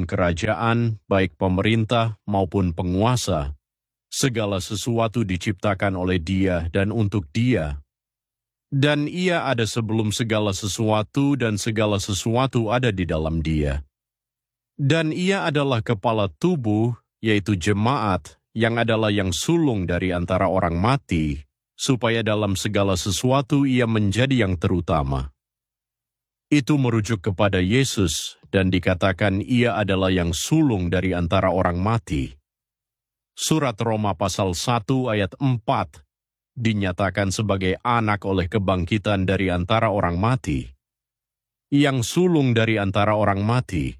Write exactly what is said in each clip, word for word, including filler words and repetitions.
kerajaan, baik pemerintah maupun penguasa, segala sesuatu diciptakan oleh Dia dan untuk Dia. Dan Ia ada sebelum segala sesuatu dan segala sesuatu ada di dalam Dia. Dan Ia adalah kepala tubuh, yaitu jemaat, yang adalah yang sulung dari antara orang mati, supaya dalam segala sesuatu Ia menjadi yang terutama. Itu merujuk kepada Yesus, dan dikatakan Ia adalah yang sulung dari antara orang mati. Surat Roma pasal satu ayat empat dinyatakan sebagai anak oleh kebangkitan dari antara orang mati. Yang sulung dari antara orang mati.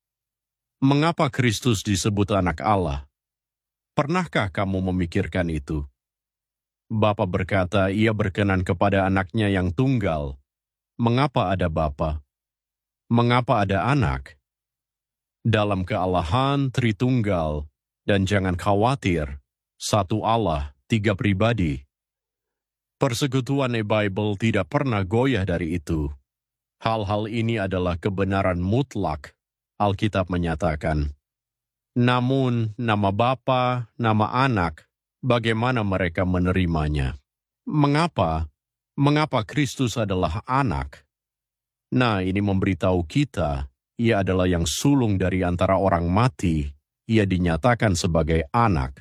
Mengapa Kristus disebut anak Allah? Pernahkah kamu memikirkan itu? Bapa berkata Ia berkenan kepada anaknya yang tunggal. Mengapa ada Bapa? Mengapa ada anak? Dalam kealahan Tritunggal, dan jangan khawatir, satu Allah, tiga pribadi. Persekutuan e-Bible tidak pernah goyah dari itu. Hal-hal ini adalah kebenaran mutlak, Alkitab menyatakan. Namun, nama Bapa, nama Anak, bagaimana mereka menerimanya? Mengapa? Mengapa Kristus adalah anak? Nah, ini memberitahu kita, Ia adalah yang sulung dari antara orang mati, Ia dinyatakan sebagai anak.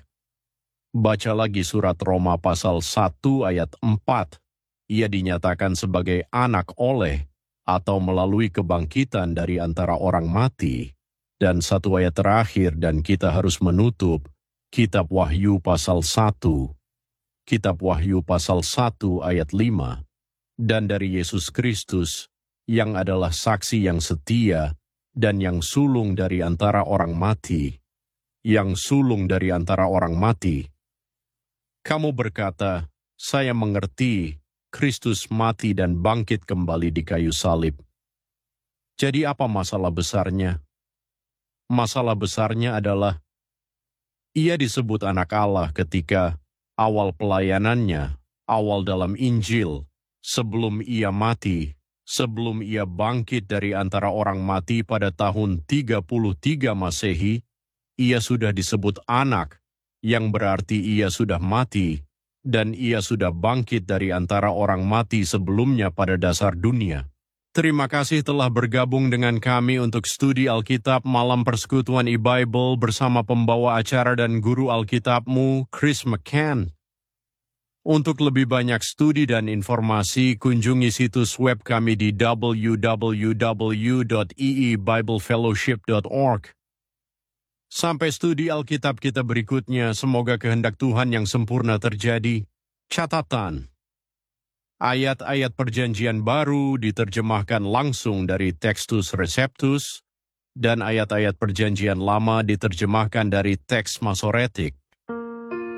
Baca lagi surat Roma pasal satu ayat empat. Ia dinyatakan sebagai anak oleh atau melalui kebangkitan dari antara orang mati. Dan satu ayat terakhir dan kita harus menutup Kitab Wahyu pasal satu. Kitab Wahyu pasal satu ayat lima. Dan dari Yesus Kristus yang adalah saksi yang setia dan yang sulung dari antara orang mati. Yang sulung dari antara orang mati. Kamu berkata, saya mengerti, Kristus mati dan bangkit kembali di kayu salib. Jadi apa masalah besarnya? Masalah besarnya adalah, Ia disebut anak Allah ketika awal pelayanannya, awal dalam Injil, sebelum Ia mati, sebelum Ia bangkit dari antara orang mati pada tahun tiga puluh tiga Masehi, Ia sudah disebut anak, yang berarti Ia sudah mati, dan Ia sudah bangkit dari antara orang mati sebelumnya pada dasar dunia. Terima kasih telah bergabung dengan kami untuk studi Alkitab Malam Persekutuan e-Bible bersama pembawa acara dan guru Alkitabmu, Chris McCann. Untuk lebih banyak studi dan informasi, kunjungi situs web kami di w w w dot e e bible fellowship dot org. Sampai studi Alkitab kita berikutnya, semoga kehendak Tuhan yang sempurna terjadi. Catatan. Ayat-ayat perjanjian baru diterjemahkan langsung dari Textus Receptus, dan ayat-ayat perjanjian lama diterjemahkan dari teks Masoretik.